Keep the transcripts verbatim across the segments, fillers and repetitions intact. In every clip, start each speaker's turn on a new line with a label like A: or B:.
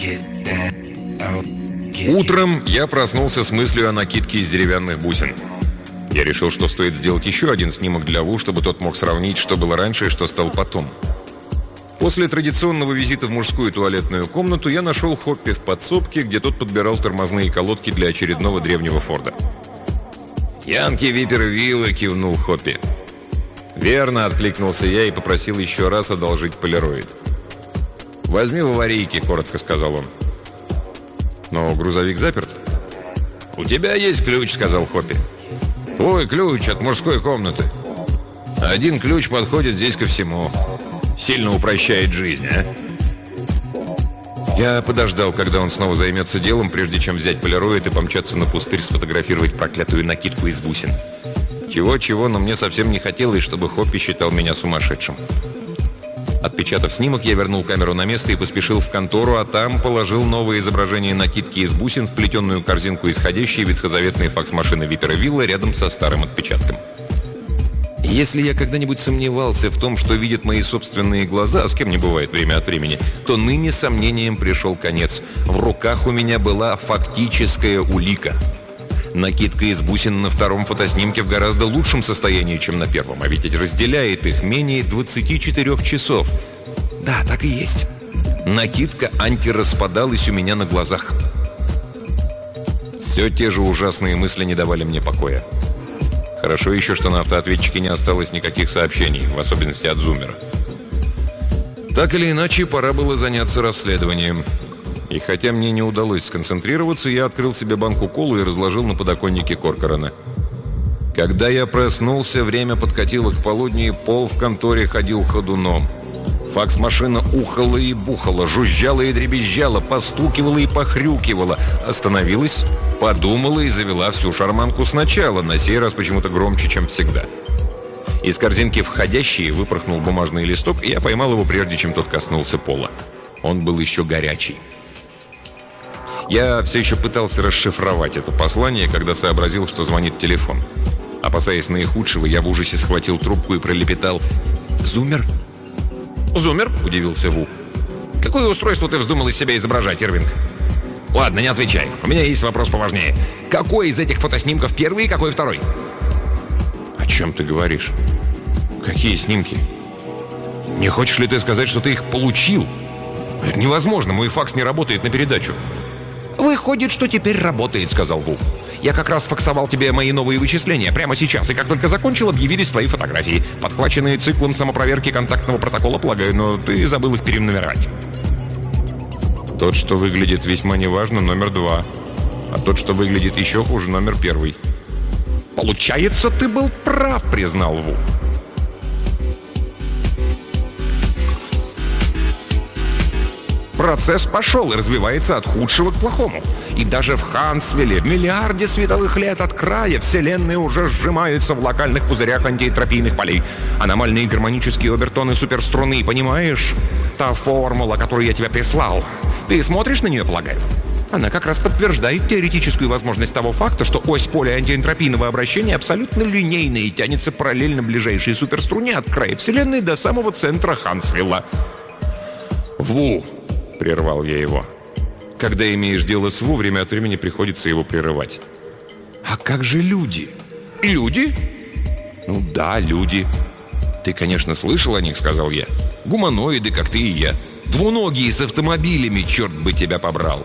A: Утром я проснулся с мыслью о накидке из деревянных бусин. Я решил, что стоит сделать еще один снимок для Ву, чтобы тот мог сравнить, что было раньше и что стало потом. После традиционного визита в мужскую туалетную комнату я нашел Хоппи в подсобке, где тот подбирал тормозные колодки для очередного древнего Форда. «Янки Випервилла», — кивнул Хоппи. «Верно», — откликнулся я и попросил еще раз одолжить полироид. «Возьми в аварийке», — коротко сказал он. «Но грузовик заперт». «У тебя есть ключ», — сказал Хоппи. «Ой, ключ от мужской комнаты. Один ключ подходит здесь ко всему. Сильно упрощает жизнь, а?» Я подождал, когда он снова займется делом, прежде чем взять полироид и помчаться на пустырь сфотографировать проклятую накидку из бусин. Чего-чего, но мне совсем не хотелось, чтобы Хоппи считал меня сумасшедшим. Отпечатав снимок, я вернул камеру на место и поспешил в контору, а там положил новое изображение накидки из бусин в плетеную корзинку исходящей ветхозаветной факс-машины Випервилла рядом со старым отпечатком. Если я когда-нибудь сомневался в том, что видят мои собственные глаза, а с кем не бывает время от времени, то ныне сомнением пришел конец. В руках у меня была фактическая улика. Накидка из бусин на втором фотоснимке в гораздо лучшем состоянии, чем на первом, а ведь разделяет их менее двадцати четырёх часов. Да, так и есть. Накидка антираспадалась у меня на глазах. Все те же ужасные мысли не давали мне покоя. Хорошо еще, что на автоответчике не осталось никаких сообщений, в особенности от зумера. Так или иначе, пора было заняться расследованием. И хотя мне не удалось сконцентрироваться, я открыл себе банку колы и разложил на подоконнике Коркорана. Когда я проснулся, время подкатило к полудню, и пол в конторе ходил ходуном. Факс-машина ухала и бухала, жужжала и дребезжала, постукивала и похрюкивала. Остановилась, подумала и завела всю шарманку сначала, на сей раз почему-то громче, чем всегда. Из корзинки «Входящие» выпорхнул бумажный листок, и я поймал его, прежде чем тот коснулся пола. Он был еще горячий. Я все еще пытался расшифровать это послание, когда сообразил, что звонит телефон. Опасаясь наихудшего, я в ужасе схватил трубку и пролепетал: «Зумер?» «Зумер?» – удивился Ву. «Какое устройство ты вздумал из себя изображать, Ирвинг?» «Ладно, не отвечай. У меня есть вопрос поважнее. Какой из этих фотоснимков первый и какой второй?» «О чем ты говоришь? Какие снимки? Не хочешь ли ты сказать, что ты их получил? Это невозможно, мой факс не работает на передачу». «Выходит, что теперь работает», — сказал Ву. «Я как раз факсовал тебе мои новые вычисления прямо сейчас, и как только закончил, объявились твои фотографии, подхваченные циклом самопроверки контактного протокола, полагаю, но ты забыл их перенумеровать». «Тот, что выглядит весьма неважно, номер два, а тот, что выглядит еще хуже, номер первый». «Получается, ты был прав», — признал Ву. Процесс пошел и развивается от худшего к плохому. И даже в Хансвилле, в миллиарде световых лет от края, вселенная уже сжимается в локальных пузырях антиэнтропийных полей. Аномальные гармонические обертоны суперструны, понимаешь? Та формула, которую я тебе прислал. Ты смотришь на нее, полагаю? Она как раз подтверждает теоретическую возможность того факта, что ось поля антиэнтропийного обращения абсолютно линейная и тянется параллельно ближайшей суперструне от края вселенной до самого центра Хансвилла. Ву! — прервал я его. Когда имеешь дело с Ву, время от времени приходится его прерывать. «А как же люди?» «Люди?» «Ну да, люди. Ты, конечно, слышал о них», — сказал я. «Гуманоиды, как ты и я. Двуногие с автомобилями, черт бы тебя побрал».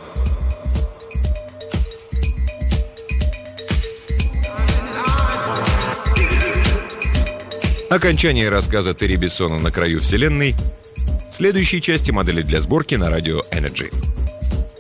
A: Окончание рассказа Терри Бессона «На краю вселенной» в следующей части «Модели для сборки» на радио Energy.